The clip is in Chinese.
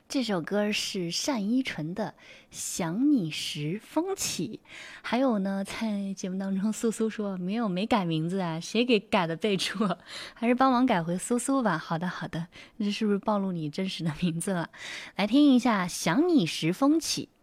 这首歌是单依纯的《想你时风起》。还有呢，在节目当中，苏苏说没改名字啊，谁给改的备注？还是帮忙改回苏苏吧。好的好的，这是不是暴露你真实的名字了？来听一下《想你时风起》。